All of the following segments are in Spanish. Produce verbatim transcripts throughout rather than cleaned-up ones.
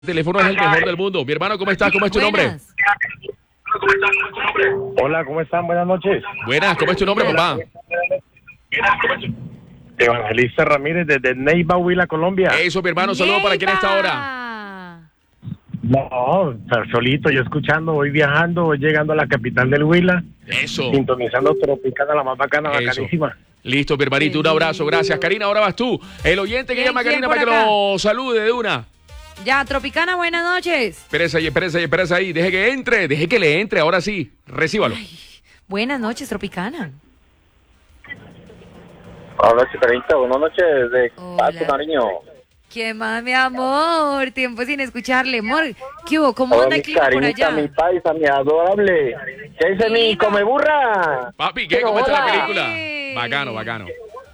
El teléfono es el mejor del mundo. Mi hermano, ¿cómo estás? ¿Cómo es tu nombre? Buenas. Hola, ¿cómo están? Buenas noches. Buenas, ¿cómo es tu nombre, papá? Evangelista Ramírez desde Neiva, Huila, Colombia. Eso, mi hermano, saludos para quién a esta hora. No, solito, yo escuchando, voy viajando, voy llegando a la capital del Huila, Eso. sintonizando Tropicana, la más bacana, Eso. bacanísima. Listo, mi hermanito, un abrazo, gracias. Karina, ahora vas tú. El oyente que ¿Quién, llama a quién Karina por para que acá? lo salude de una. Ya, Tropicana, buenas noches. Espérese ahí, espérese ahí, espérese ahí. Deje que entre, deje que le entre, ahora sí. Recíbalo. Buenas noches, Tropicana. Hola, chicarita, buenas noches de Hola. Paso, cariño. ¿Qué más, mi amor? Tiempo sin escucharle, amor. ¿Qué hubo? ¿Cómo Hola, anda el mi clima por cariñita, allá? mi paisa, mi adorable. ¿Qué dice mi Clima. come burra? Papi, ¿qué? Pero ¿Cómo está la hola. película? Ey. Bacano, bacano.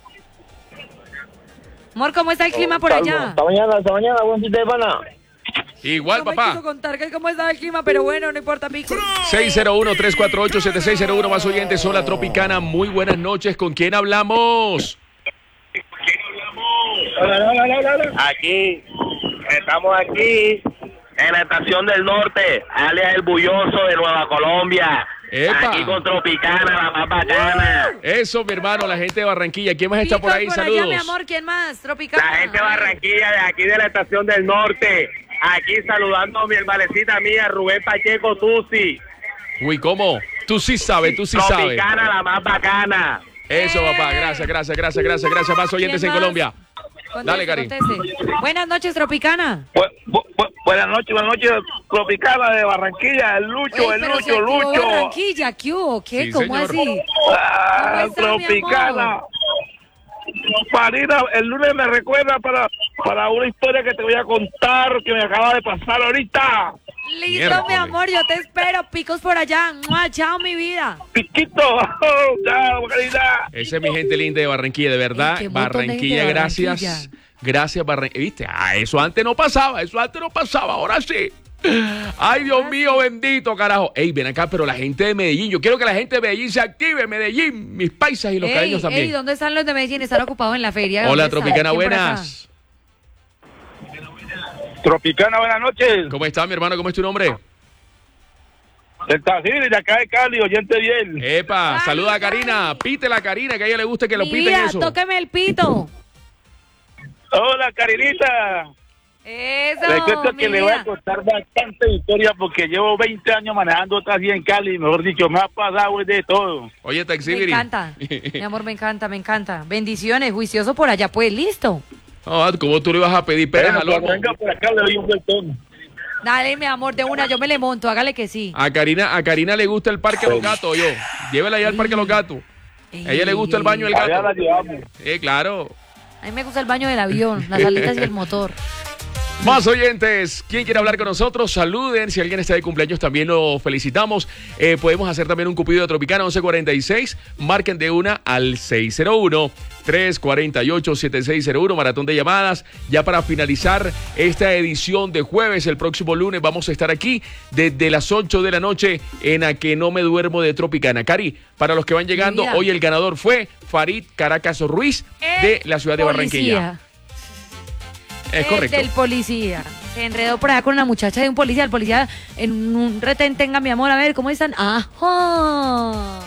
Amor, ¿cómo está el clima por Salvo. allá? Hasta mañana, hasta mañana, buen fin de semana. Igual, No me papá. quiso contar que cómo está el clima, pero bueno, no importa, pico. seis cero uno, tres cuatro ocho, siete seis cero uno, más oyentes. Hola, Tropicana. Muy buenas noches. ¿Con quién hablamos? Aquí, estamos aquí en la estación del norte, alias El Bulloso de Nueva Colombia. Epa. Aquí con Tropicana, la más bacana. Eso, mi hermano, la gente de Barranquilla. ¿Quién más está por ahí? Picos Saludos. allá, mi amor, ¿quién más? Tropicana. La gente de Barranquilla, de aquí de la estación del norte. Aquí saludando a mi hermanecita mía, Rubén Pacheco Tusi. Uy, ¿cómo? Tú sí sabes, tú sí sabes. Tropicana, la más bacana. Eso, papá. Gracias, gracias, gracias, gracias, gracias. Más oyentes ¿Quién en más? Colombia. Conteste, Dale, Cari. conteste. Buenas noches, Tropicana. Bu- bu- bu- buenas noches, buenas noches, Tropicana de Barranquilla, el Lucho, Oye, el pero Lucho, se activó Lucho. Barranquilla, ¿qué hubo? ¿Qué? Sí, ¿Cómo señor. así? Ah, ¿Cómo está, mi Tropicana. amor? Marina, el lunes me recuerda para, para una historia que te voy a contar que me acaba de pasar ahorita. Listo, Miércoles. mi amor, yo te espero. Picos por allá. ¡Mua! Chao, mi vida. Piquito, chao, Marina. Esa es mi gente linda de Barranquilla, de verdad. Ay, qué montón de gente Barranquilla, de gracias. Barranquilla. Gracias, Barranquilla. ¿Viste? Ah, eso antes no pasaba, eso antes no pasaba, ahora sí. Ay, Dios mío, bendito, carajo. Ey, ven acá, pero la gente de Medellín, yo quiero que la gente de Medellín se active, Medellín, mis paisas y los Ey, cariños también. ey, ¿dónde están los de Medellín? Están ocupados en la feria. ¿Dónde Hola, están? Tropicana, ¿Quién por acá? buenas. Tropicana, buenas noches. ¿Cómo está, mi hermano? ¿Cómo es tu nombre? El Tajir, de acá de Cali, oyente bien. Epa, Ay, saluda a ay. Karina, pítela a Karina, que a ella le gusta que lo Mi piten vida, eso. tóqueme el pito. Hola, Carinita. Eso, Le cuento mi que le voy a vida. contar bastante historia porque llevo veinte años manejando taxi en Cali, mejor dicho, me ha pasado de todo. Oye, Me Taxibiri. encanta. Mi amor, me encanta, me encanta. Bendiciones, juicioso por allá, pues, listo. Ah, ¿cómo tú le vas a pedir peras Bueno, al loco? cuando venga por acá le doy un vueltón. Dale, mi amor, de una, yo me le monto, hágale que sí. A Karina, a Karina le gusta el parque de los gatos, yo. Llévela allá al parque de los gatos. A ella le gusta el baño del Allá la gato. llevamos. Eh, claro. A mí me gusta el baño del avión, las alitas y el motor. Más oyentes, ¿quién quiere hablar con nosotros? Saluden, si alguien está de cumpleaños también lo felicitamos. Eh, podemos hacer también un cupido de Tropicana once cuarenta y seis, marquen de una al seis cero uno, tres cuatro ocho, siete seis cero uno, maratón de llamadas. Ya para finalizar esta edición de jueves, el próximo lunes vamos a estar aquí desde las ocho de la noche en A Que No Me Duermo de Tropicana. Cari, para los que van llegando, Mira. hoy el ganador fue Farid Caracas Ruiz de la ciudad de Barranquilla. Policía. Es El correcto. del policía. Se enredó por allá con una muchacha de un policía. El policía en un retén, tenga mi amor, a ver, ¿cómo están? ¡Ajá!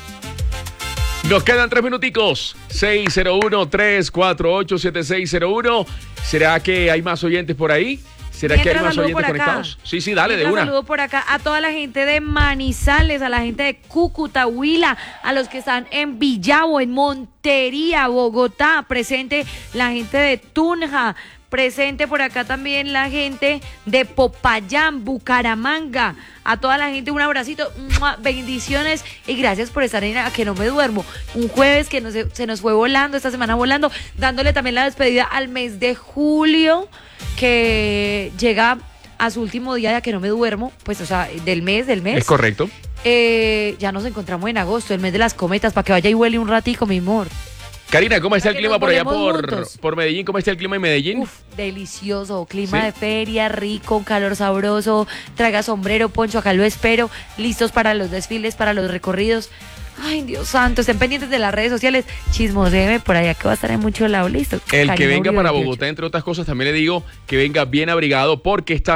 Nos quedan tres minuticos. seis cero uno, tres cuatro ocho, siete seis cero uno. ¿Será que hay más oyentes por ahí? ¿Será que hay Mientras más saludo oyentes por acá. conectados? Sí, sí, dale, de Mientras una. saludo por acá a toda la gente de Manizales, a la gente de Cúcuta, Huila, a los que están en Villavo, en Montería, Bogotá, presente la gente de Tunja, presente por acá también la gente de Popayán, Bucaramanga, a toda la gente un abracito, ¡mua! Bendiciones y gracias por estar en A Que No Me Duermo, un jueves que no se, se nos fue volando, esta semana volando, dándole también la despedida al mes de julio, que llega a su último día de A Que No Me Duermo, pues o sea, del mes, del mes. Es correcto. Eh, ya nos encontramos en agosto, el mes de las cometas, para que vaya y huele un ratico, mi amor. Karina, ¿cómo está el que clima nos por allá volvemos por, juntos. por Medellín? ¿Cómo está el clima en Medellín? Uf, delicioso, clima ¿Sí? de feria, rico, calor sabroso, traga sombrero, poncho, acá lo espero, listos para los desfiles, para los recorridos. Ay, Dios santo, estén pendientes de las redes sociales. Chismoseme por allá que va a estar en mucho lado, listo. El que Karina venga Uribe para veintiocho. Bogotá, entre otras cosas, también le digo que venga bien abrigado porque está